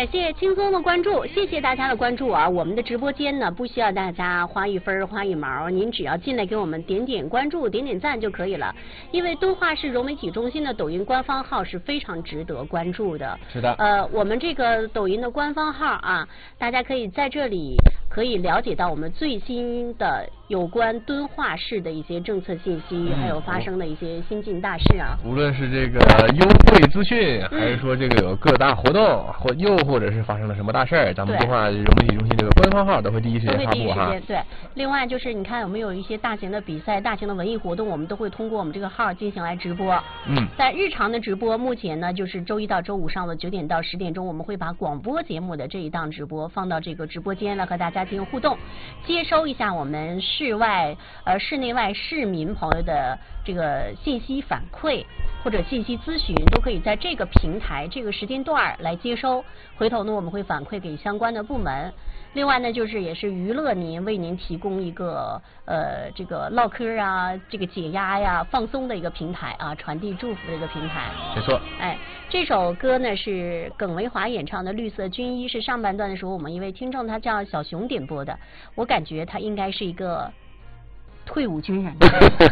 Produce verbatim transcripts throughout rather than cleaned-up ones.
感谢轻松的关注，谢谢大家的关注啊！我们的直播间呢，不需要大家花一分花一毛，您只要进来给我们点点关注、点点赞就可以了。因为敦化市融媒体中心的抖音官方号是非常值得关注的。 是的。 呃，我们这个抖音的官方号啊，大家可以在这里可以了解到我们最新的有关敦化市的一些政策信息，嗯、还有发生的一些新进大事啊。 无论是这个优惠资讯，嗯、还是说这个有各大活动，或又或者是发生了什么大事儿，咱们敦化融媒体中心这个官方号都会第一时间发布哈。 对，另外就是你看有没有一些大型的比赛、大型的文艺活动，我们都会通过我们这个号进行来直播。 嗯。 在日常的直播，目前呢就是周一到周五上午九点到十点钟，我们会把广播节目的这一档直播放到这个直播间来和大家进行互动，接收一下我们室外、呃室内外市民朋友的这个信息反馈或者信息咨询，都可以在这个平台、这个时间段来接收。回头呢，我们会反馈给相关的部门。另外呢，就是也是娱乐您，为您提供一个呃这个唠嗑啊，这个解压呀、放松的一个平台啊，传递祝福的一个平台。 没错。 哎，这首歌呢是耿维华演唱的《绿色军医》，是上半段的时候我们一位听众他叫小熊点播的，我感觉他应该是一个退伍军人。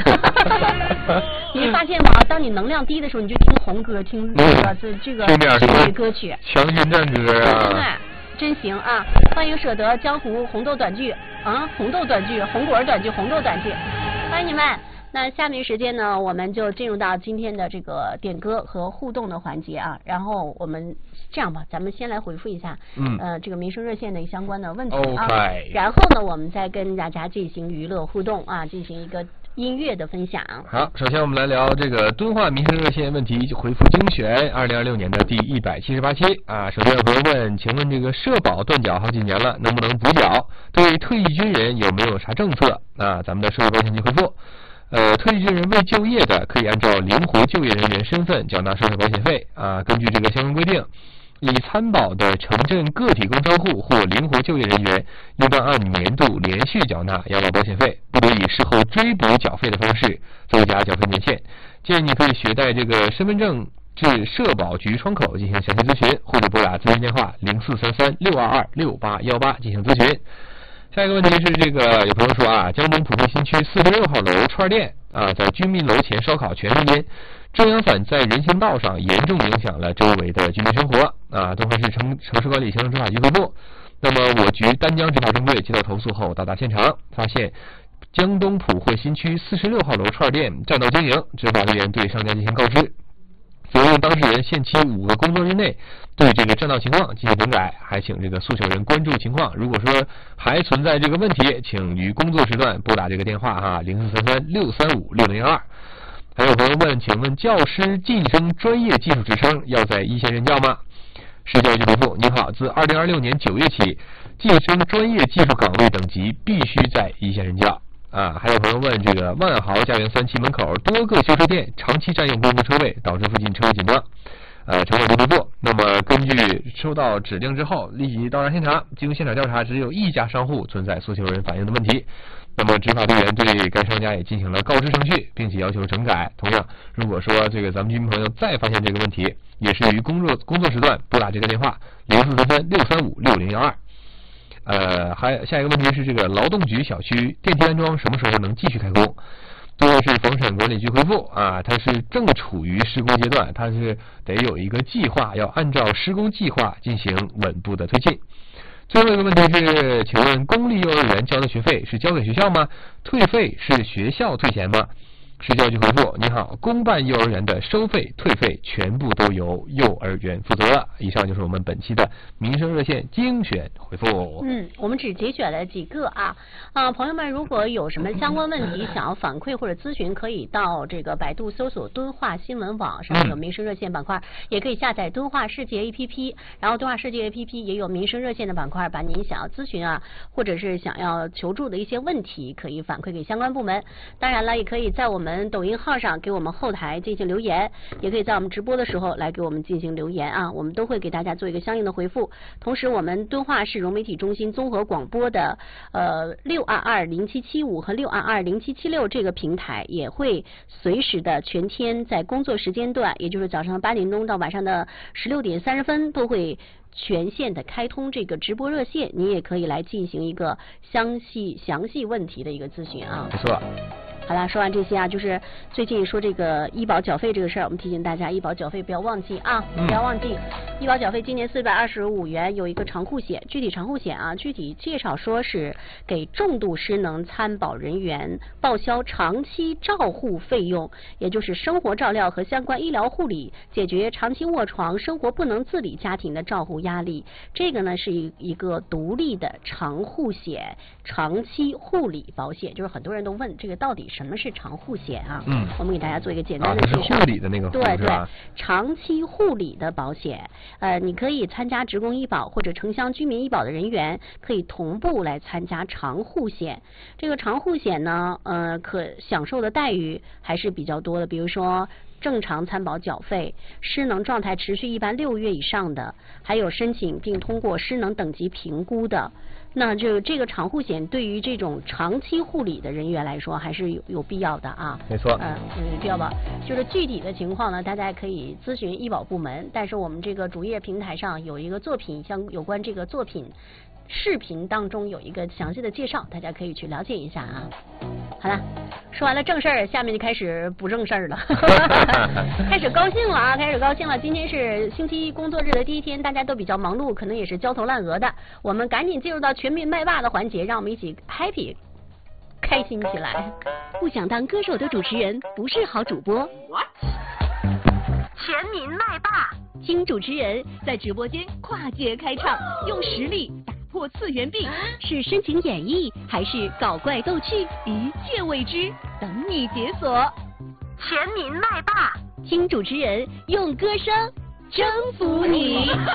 你发现吗？当你能量低的时候，你就听红歌，听这个这这个这类歌曲， 强军战歌啊。 真行啊！欢迎舍得江湖红豆短剧啊，红豆短剧、红果短剧、红豆短剧，欢迎你们。那下面时间呢，我们就进入到今天的这个点歌和互动的环节啊。然后我们这样吧，咱们先来回复一下， 嗯， 呃，这个民生热线的相关的问题啊。Okay. 然后呢，我们再跟大家进行娱乐互动啊，进行一个音乐的分享。 好，首先我们来聊这个敦化民生热线问题回复精选，二零二六年的第一百七十八期啊。首先有朋友问，请问这个社保断缴好几年了，能不能补缴？对退役军人有没有啥政策啊？咱们的社会保险局回复。呃，退役军人未就业的，可以按照灵活就业人员身份缴纳社会保险费啊。根据这个相关规定，已参保的城镇个体工商户或灵活就业人员，应当按年度连续缴纳养老保险费，不得以事后追补缴费的方式增加缴费年限。建议你可以携带这个身份证至社保局窗口进行详细咨询，或者拨打咨询电话零四三三六二二六八幺八进行咨询。下一个问题是，这个有朋友说啊，江东浦东新区四十六号楼串店啊，在居民楼前烧烤全是烟，遮阳伞在人行道上严重影响了周围的居民生活啊。敦化市城城市管理行政执法局回复，那么我局丹江执法中队接到投诉后到达现场，发现江东浦汇新区四十六号楼串店占道经营，执法人员对商家进行告知。责令当事人限期五个工作日内对这个占道情况进行整改，还请这个诉求人关注情况。如果说还存在这个问题，请于工作时段拨打这个电话哈，零四三三六三五六零二。还有朋友问，请问教师晋升专业技术职称要在一线任教吗？市教育局回复，您好，自二零二六年九月起，晋升专业技术岗位等级必须在一线任教。啊，还有朋友问，这个万豪家园三期门口多个修车店长期占用公共车位，导致附近车位紧张。呃，城管局回复，那么根据收到指令之后，立即到达现场，经现场调查，只有一家商户存在诉求人反映的问题。那么执法队员对该商家也进行了告知程序，并且要求整改。同样，如果说这个咱们居民朋友再发现这个问题，也是于工作工作时段拨打这个电话零四三三六三五六零幺二。呃，还下一个问题是，这个劳动局小区电梯安装什么时候能继续开工？敦化市房产管理局回复啊，它是正处于施工阶段，它是得有一个计划，要按照施工计划进行稳步的推进。最后一个问题是，请问公立幼儿园交的学费是交给学校吗？退费是学校退钱吗？市教育局回复，您好，公办幼儿园的收费退费全部都由幼儿园负责。以上就是我们本期的民生热线精选回复。 嗯，我们只节选了几个啊啊，朋友们如果有什么相关问题想要反馈或者咨询，可以到这个百度搜索敦化新闻网，上面有民生热线板块，嗯、也可以下载敦化世界 A P P， 然后敦化世界 A P P 也有民生热线的板块，把您想要咨询啊或者是想要求助的一些问题可以反馈给相关部门。当然了，也可以在我们们抖音号上给我们后台进行留言，也可以在我们直播的时候来给我们进行留言啊，我们都会给大家做一个相应的回复。同时，我们敦化市融媒体中心综合广播的呃六二二零七七五和六二二零七七六这个平台也会随时的全天在工作时间段，也就是早上八点钟到晚上的十六点三十分都会全线的开通这个直播热线，你也可以来进行一个详细详细问题的一个咨询啊。 没错。 好了，说完这些啊，就是最近说这个医保缴费这个事儿，我们提醒大家，医保缴费不要忘记啊， 嗯、 不要忘记，医保缴费今年四百二十五元有一个长护险，具体长护险啊，具体介绍说是给重度失能参保人员报销长期照护费用，也就是生活照料和相关医疗护理，解决长期卧床、生活不能自理家庭的照护压力。这个呢是一一个独立的长护险、长期护理保险，就是很多人都问这个到底什么是长护险啊？ 嗯， 我们给大家做一个简单的介绍。 啊、是护理的那个护对对， 是吧？ 长期护理的保险，呃，你可以参加职工医保或者城乡居民医保的人员可以同步来参加长护险。这个长护险呢，呃，可享受的待遇还是比较多的，比如说正常参保缴费，失能状态持续一般六个月以上的，还有申请并通过失能等级评估的。那就这个长护险对于这种长期护理的人员来说还是有有必要的啊。 没错。 嗯，有必要吧？就是具体的情况呢，大家可以咨询医保部门。但是我们这个主页平台上有一个作品，像有关这个作品视频当中有一个详细的介绍，大家可以去了解一下啊。好了，说完了正事儿，下面就开始不正事儿了，开始高兴了啊，开始高兴了。今天是星期一工作日的第一天，大家都比较忙碌，可能也是焦头烂额的。我们赶紧进入到全民麦霸的环节，让我们一起 happy 开心起来。不想当歌手的主持人不是好主播。What？ 全民麦霸，听主持人在直播间跨界开唱，用实力打破次元壁，是深情演绎还是搞怪逗趣，一切未知，等你解锁。全民麦霸，听主持人用歌声征服你。